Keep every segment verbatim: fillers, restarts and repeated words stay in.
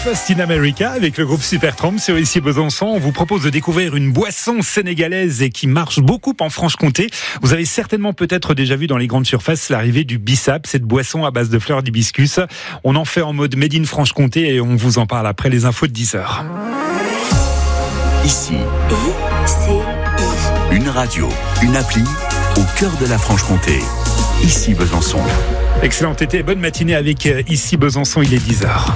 Breakfast in America avec le groupe Supertramp sur Ici Besançon. On vous propose de découvrir une boisson sénégalaise et qui marche beaucoup en Franche-Comté. Vous avez certainement peut-être déjà vu dans les grandes surfaces l'arrivée du Bissap, cette boisson à base de fleurs d'hibiscus. On en fait en mode Made in Franche-Comté et on vous en parle après les infos de dix heures. Ici, une radio, une appli au cœur de la Franche-Comté. Ici Besançon. Excellent été et bonne matinée avec Ici Besançon, il est dix heures.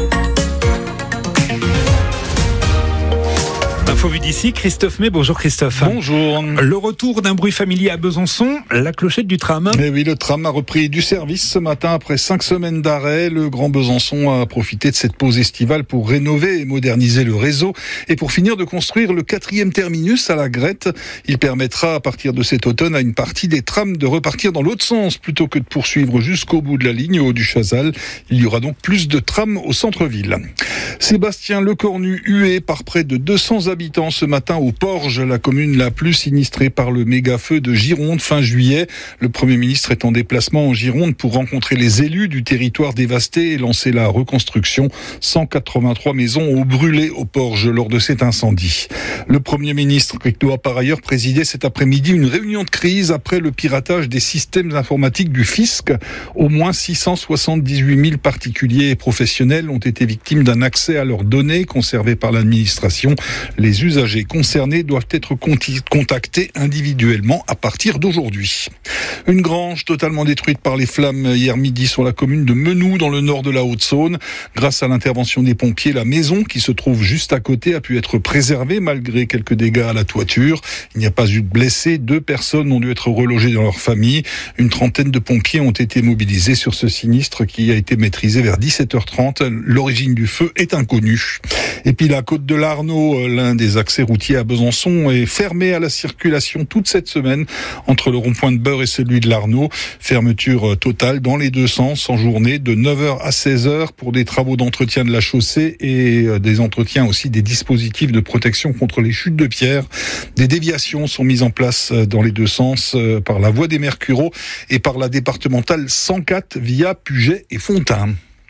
Info vue d'ici, Christophe May. Bonjour Christophe. Bonjour. Le retour d'un bruit familier à Besançon, la clochette du tram. Mais oui, le tram a repris du service ce matin après cinq semaines d'arrêt. Le Grand Besançon a profité de cette pause estivale pour rénover et moderniser le réseau et pour finir de construire le quatrième terminus à la Grette. Il permettra à partir de cet automne à une partie des trams de repartir dans l'autre sens plutôt que de poursuivre jusqu'au bout de la ligne au haut du Chazal. Il y aura donc plus de trams au centre-ville. Sébastien Lecornu hué par près de deux cents habitants ce matin au Porge, la commune la plus sinistrée par le méga-feu de Gironde fin juillet. Le Premier ministre est en déplacement en Gironde pour rencontrer les élus du territoire dévasté et lancer la reconstruction. cent quatre-vingt-trois maisons ont brûlé au Porge lors de cet incendie. Le Premier ministre doit par ailleurs présider cet après-midi une réunion de crise après le piratage des systèmes informatiques du fisc. Au moins six cent soixante-dix-huit mille particuliers et professionnels ont été victimes d'un accès à leurs données conservées par l'administration. Les usagers concernés doivent être contactés individuellement à partir d'aujourd'hui. Une grange totalement détruite par les flammes hier midi sur la commune de Menou dans le nord de la Haute-Saône. Grâce à l'intervention des pompiers, la maison qui se trouve juste à côté a pu être préservée malgré quelques dégâts à la toiture. Il n'y a pas eu de blessés. Deux personnes ont dû être relogées dans leur famille. Une trentaine de pompiers ont été mobilisés sur ce sinistre qui a été maîtrisé vers dix-sept heures trente. L'origine du feu est inconnue. Et puis la côte de l'Arnaud, l'un des accès routiers à Besançon, est fermé à la circulation toute cette semaine entre le rond-point de Beurre et celui de l'Arnaud. Fermeture totale dans les deux sens en journée de neuf heures à seize heures pour des travaux d'entretien de la chaussée et des entretiens aussi des dispositifs de protection contre les chutes de pierre. Des déviations sont mises en place dans les deux sens par la voie des Mercureaux et par la départementale cent quatre via Puget et Fontaine.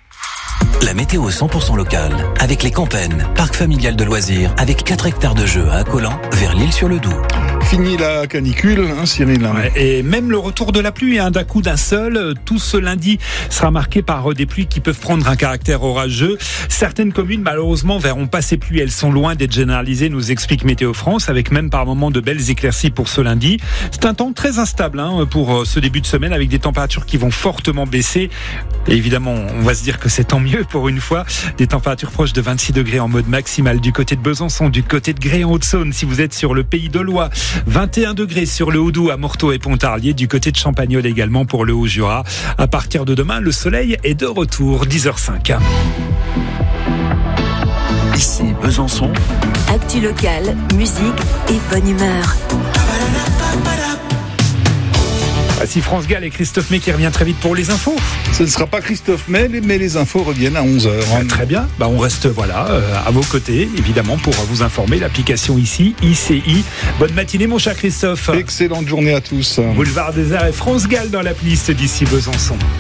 La météo cent pour cent locale, avec les Campennes, parc familial de loisirs, avec quatre hectares de jeux à Accolant, vers l'Île-sur-le-Doubs. Fini la canicule, hein, Cyril. Ouais, et même le retour de la pluie, hein, d'un coup d'un seul. Tout ce lundi sera marqué par des pluies qui peuvent prendre un caractère orageux. Certaines communes, malheureusement, verront pas ces pluies. Elles sont loin d'être généralisées, nous explique Météo France, avec même par moments de belles éclaircies pour ce lundi. C'est un temps très instable hein, pour ce début de semaine, avec des températures qui vont fortement baisser. Et évidemment, on va se dire que c'est tant mieux pour une fois. Des températures proches de vingt-six degrés en mode maximal du côté de Besançon, du côté de Gré en Haute-Saône, si vous êtes sur le pays dolois. vingt et un degrés sur le Haut-Doubs à Morteau et Pontarlier, du côté de Champagnole également pour le Haut-Jura. À partir de demain, le soleil est de retour, dix heures cinq. Ici Besançon. Actu locale, musique et bonne humeur. Voici France Gall et Christophe May qui revient très vite pour les infos. Ce ne sera pas Christophe May, mais les infos reviennent à onze heures. Ah, très bien, bah, on reste voilà euh, à vos côtés, évidemment, pour vous informer. L'application ici, I C I. Bonne matinée, mon cher Christophe. Excellente journée à tous. Boulevard des Arts et France Gall dans la playlist d'ici Besançon.